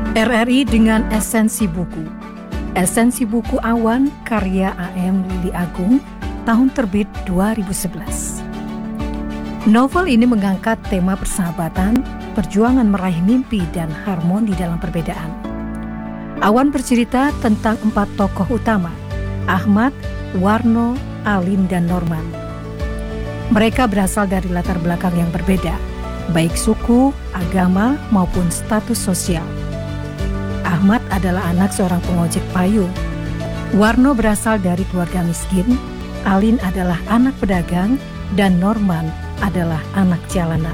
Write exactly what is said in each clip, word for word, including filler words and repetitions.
R R I dengan esensi buku. Esensi buku Awan karya A M Lili Agung, tahun terbit dua ribu sebelas. Novel ini mengangkat tema persahabatan, perjuangan meraih mimpi, dan harmoni dalam perbedaan. Awan bercerita tentang empat tokoh utama, Ahmad, Warno, Alin, dan Norman. Mereka berasal dari latar belakang yang berbeda, baik suku, agama, maupun status sosial. Ahmad adalah anak seorang pengojek payung. Warno berasal dari keluarga miskin, Alin adalah anak pedagang, dan Norman adalah anak jalanan.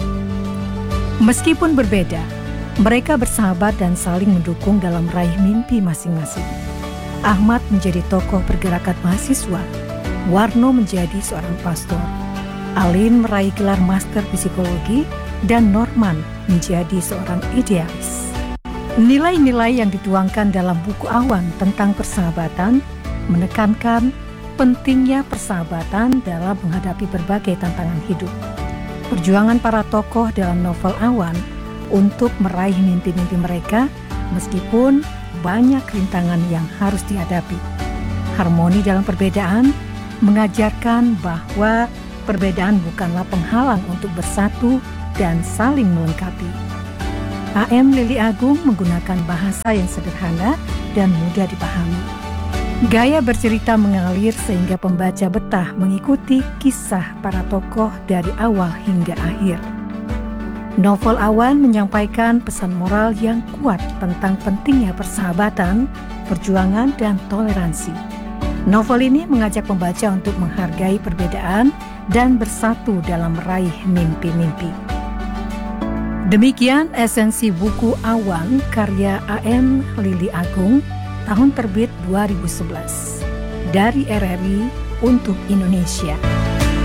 Meskipun berbeda, mereka bersahabat dan saling mendukung dalam meraih mimpi masing-masing. Ahmad menjadi tokoh pergerakan mahasiswa, Warno menjadi seorang pastor, Alin meraih gelar master psikologi, dan Norman menjadi seorang idealis. Nilai-nilai yang dituangkan dalam buku Awan tentang persahabatan menekankan pentingnya persahabatan dalam menghadapi berbagai tantangan hidup. Perjuangan para tokoh dalam novel Awan untuk meraih mimpi-mimpi mereka meskipun banyak rintangan yang harus dihadapi. Harmoni dalam perbedaan mengajarkan bahwa perbedaan bukanlah penghalang untuk bersatu dan saling melengkapi. A M Lili Agung menggunakan bahasa yang sederhana dan mudah dipahami. Gaya bercerita mengalir sehingga pembaca betah mengikuti kisah para tokoh dari awal hingga akhir. Novel Awan menyampaikan pesan moral yang kuat tentang pentingnya persahabatan, perjuangan, dan toleransi. Novel ini mengajak pembaca untuk menghargai perbedaan dan bersatu dalam meraih mimpi-mimpi. Demikian esensi buku Awan karya A M Lili Agung, tahun terbit dua ribu sebelas. Dari R R I untuk Indonesia.